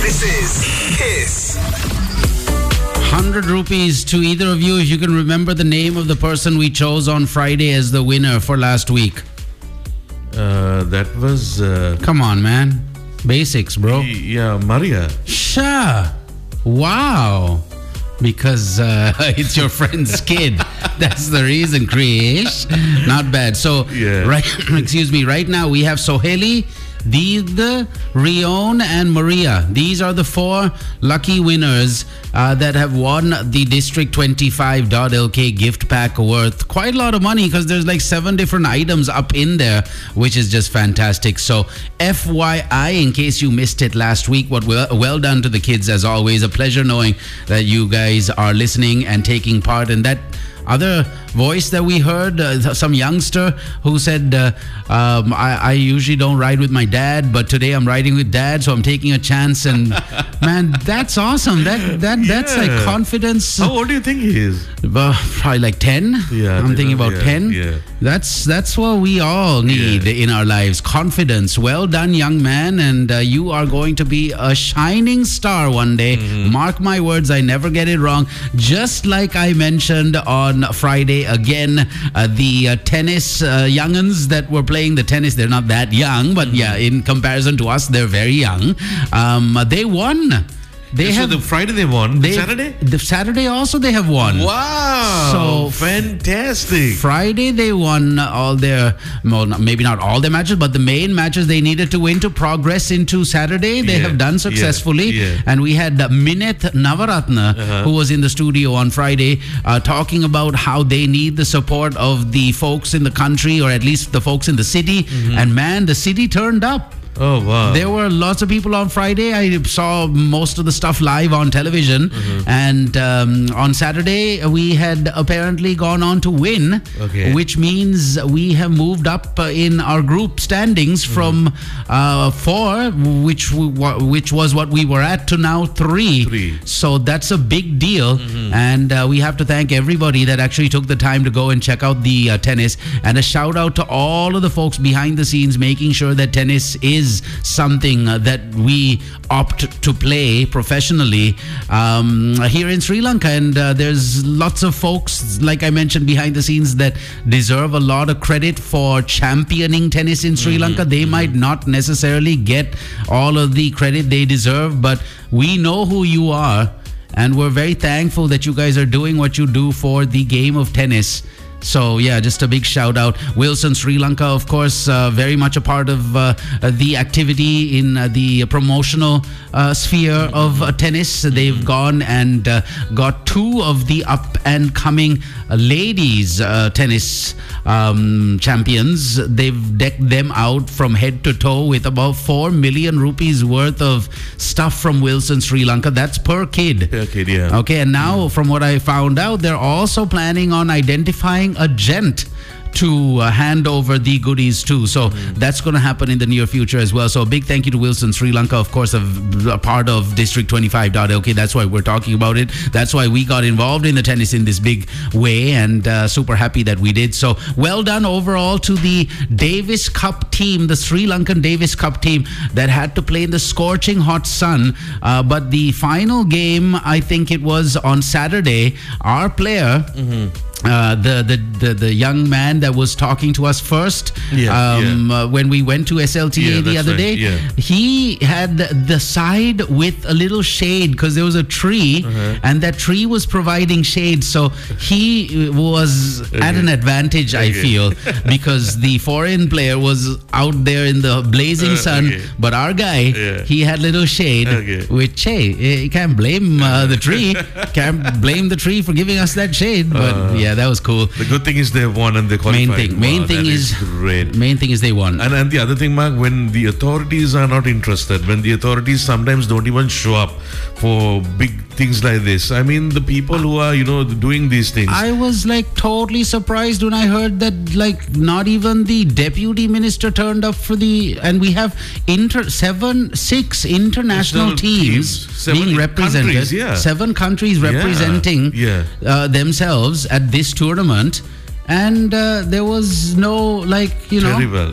This is Kiss. 100 rupees to either of you if you can remember the name of the person we chose on Friday as the winner for last week. That was... Come on, man. Basics, bro. Yeah, Maria. Sure. Wow. Because it's your friend's kid. That's the reason, Krish. Not bad. So, right now we have Soheli, Deed, Rion, and Maria. These are the 4 lucky winners that have won the District 25.lk gift pack worth quite a lot of money because there's like 7 different items up in there, which is just fantastic. So, FYI, in case you missed it last week, well done to the kids as always. A pleasure knowing that you guys are listening and taking part in that. Other voice that we heard, some youngster who said, I usually don't ride with my dad, but today I'm riding with dad, so I'm taking a chance. And man, that's awesome. That's like confidence. How old do you think he is? Probably like 10. Yeah, I'm thinking about 10. Yeah. That's what we all need in our lives. Confidence. Well done, young man. And you are going to be a shining star one day. Mark my words, I never get it wrong. Just like I mentioned on Friday, again, the tennis young'uns that were playing the tennis, they're not that young, but in comparison to us, they're very young. They won. So the Friday they won. Saturday? The Saturday also they have won. Wow. So fantastic. Friday they won all their, well, maybe not all their matches, but the main matches they needed to win to progress into Saturday, they have done successfully. And we had Mineth Navaratna, who was in the studio on Friday, talking about how they need the support of the folks in the country, or at least the folks in the city. And man, the city turned up. Oh, wow. There were lots of people on Friday. I saw most of the stuff live on television. And on Saturday, we had apparently gone on to win, which means we have moved up in our group standings from 4, which was what we were at, to now 3. So that's a big deal. And we have to thank everybody that actually took the time to go and check out the tennis. And a shout out to all of the folks behind the scenes making sure that tennis is something that we opt to play professionally here in Sri Lanka. And there's lots of folks, like I mentioned, behind the scenes that deserve a lot of credit for championing tennis in Sri Lanka. They might not necessarily get all of the credit they deserve, but we know who you are, and we're very thankful that you guys are doing what you do for the game of tennis. So, yeah, just a big shout out. Wilson Sri Lanka, of course, very much a part of the activity in the promotional sphere of tennis. They've gone and got 2 of the up-and-coming ladies tennis champions. They've decked them out from head to toe with about 4 million rupees worth of stuff from Wilson Sri Lanka. That's per kid. Per kid, yeah. Okay, and now from what I found out, they're also planning on identifying a gent to hand over the goodies to. So that's going to happen in the near future as well. So a big thank you to Wilson Sri Lanka, of course, a part of District 25.lk. That's why we're talking about it. That's why we got involved in the tennis in this big way, and super happy that we did. So well done overall to the Davis Cup team, the Sri Lankan Davis Cup team that had to play in the scorching hot sun. But the final game, I think it was on Saturday, our player... the young man that was talking to us first when we went to SLTA the other day, he had the side with a little shade because there was a tree and that tree was providing shade, so he was at an advantage, I feel, because the foreign player was out there in the blazing sun, but our guy, he had little shade, which, hey, you can't blame the tree, can't blame the tree for giving us that shade, but yeah, that was cool. The good thing is they won and they qualified. Main thing is great. Main thing is they won. And the other thing, Mark, when the authorities are not interested, when the authorities sometimes don't even show up for big things like this. I mean, the people who are, doing these things. I was like totally surprised when I heard that like not even the deputy minister turned up for and we have 6 international teams being represented. Countries, 7 countries representing themselves at this tournament. And there was no, Terrible.